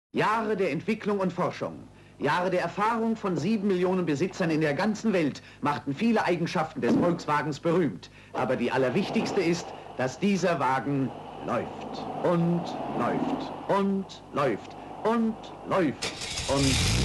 Jahre der Entwicklung und Forschung, Jahre der Erfahrung von 7 Millionen Besitzern in der ganzen Welt machten viele Eigenschaften des Volkswagens berühmt. Aber die allerwichtigste ist, dass dieser Wagen läuft und läuft und läuft und läuft und